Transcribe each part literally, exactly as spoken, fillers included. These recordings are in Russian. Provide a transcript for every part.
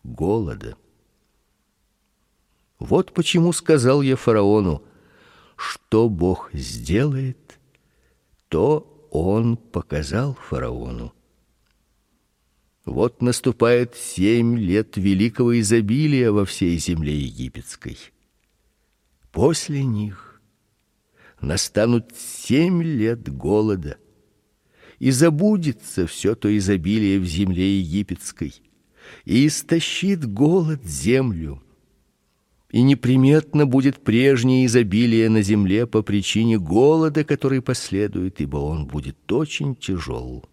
голода. Вот почему сказал я фараону: что Бог сделает, то Он показал фараону. Вот наступает семь лет великого изобилия во всей земле египетской. После них настанут семь лет голода, и забудется все то изобилие в земле египетской, и истощит голод землю, и неприметно будет прежнее изобилие на земле по причине голода, который последует, ибо он будет очень тяжел.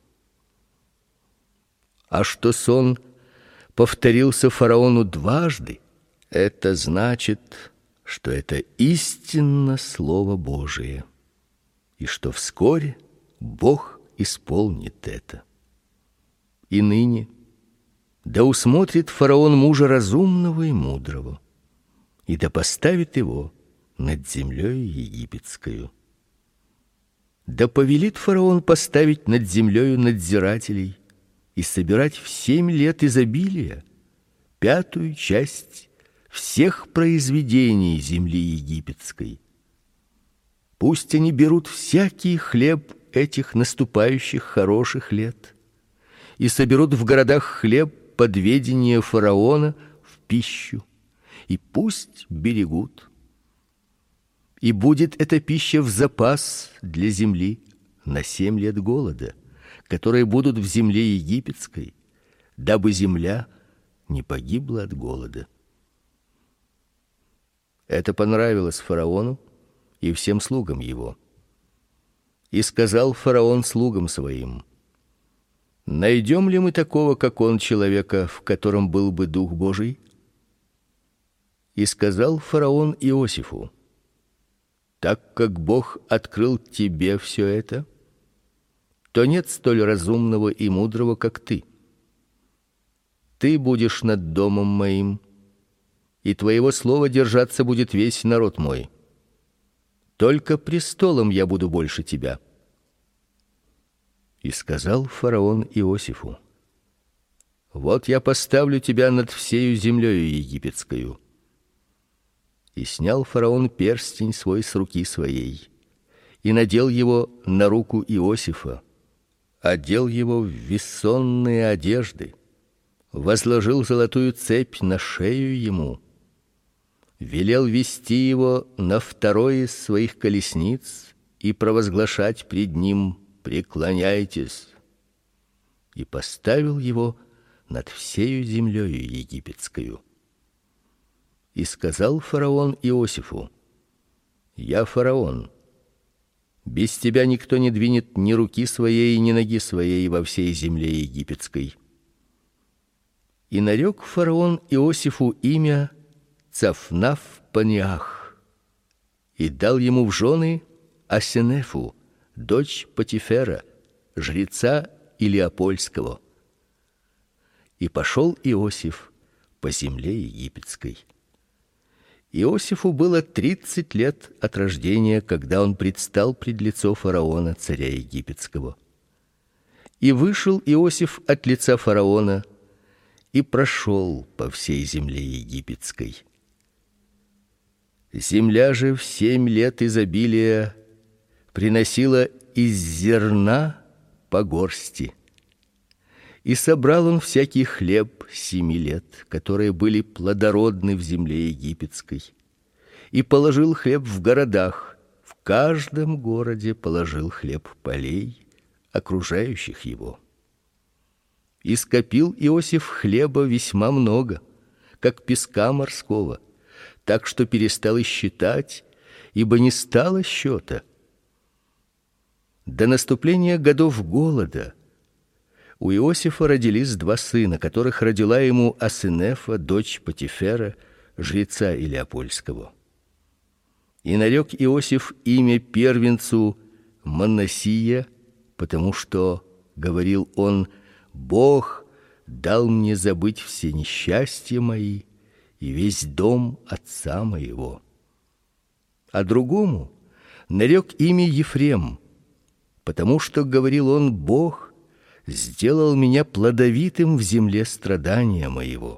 А что сон повторился фараону дважды, это значит, что это истинно слово Божие, и что вскоре Бог исполнит это. И ныне да усмотрит фараон мужа разумного и мудрого, и да поставит его над землей египетскою. Да повелит фараон поставить над землею надзирателей и собирать в семь лет изобилия пятую часть всех произведений земли египетской. Пусть они берут всякий хлеб этих наступающих хороших лет и соберут в городах хлеб под ведение фараона в пищу, и пусть берегут. И будет эта пища в запас для земли на семь лет голода, которые будут в земле египетской, дабы земля не погибла от голода. Это понравилось фараону и всем слугам его. И сказал фараон слугам своим: найдем ли мы такого, как он, человека, в котором был бы Дух Божий? И сказал фараон Иосифу: так как Бог открыл тебе все это, то нет столь разумного и мудрого, как ты. Ты будешь над домом моим, и твоего слова держаться будет весь народ мой. Только престолом я буду больше тебя. И сказал фараон Иосифу: вот я поставлю тебя над всею землею египетскою. И снял фараон перстень свой с руки своей и надел его на руку Иосифа, одел его в весонные одежды, возложил золотую цепь на шею ему, велел вести его на второй из своих колесниц и провозглашать пред ним: преклоняйтесь, и поставил его над всею землею египетскою. И сказал фараон Иосифу: я фараон, без тебя никто не двинет ни руки своей, ни ноги своей во всей земле египетской. И нарек фараон Иосифу имя Цафнаф-Панеах, и дал ему в жены Асенефу, дочь Потифера, жреца Илиопольского. И пошел Иосиф по земле египетской. Иосифу было тридцать лет от рождения, когда он предстал пред лицо фараона, царя египетского. И вышел Иосиф от лица фараона и прошел по всей земле египетской. Земля же в семь лет изобилия приносила из зерна по горсти. И собрал он всякий хлеб семи лет, которые были плодородны в земле египетской, и положил хлеб в городах, в каждом городе положил хлеб полей, окружающих его. И скопил Иосиф хлеба весьма много, как песка морского, так что перестал и считать, ибо не стало счета. До наступления годов голода у Иосифа родились два сына, которых родила ему Асенефа, дочь Потифера, жреца Илиопольского. И нарек Иосиф имя первенцу Манассия, потому что, говорил он, Бог дал мне забыть все несчастья мои и весь дом отца моего. А другому нарек имя Ефрем, потому что, говорил он, Бог сделал меня плодовитым в земле страдания моего.